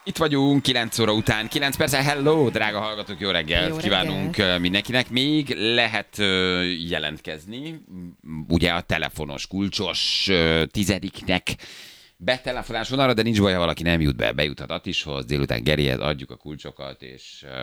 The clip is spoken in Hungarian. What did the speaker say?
Itt vagyunk, 9 óra után, 9 perccel. Hello, drága hallgatók, jó reggelt Jó kívánunk mindenkinek. Még lehet jelentkezni, ugye a telefonos, kulcsos tizediknek betelefonás vonalra, de nincs baj, ha valaki nem jut be, bejuthat Attishoz, délután Gerihez adjuk a kulcsokat, és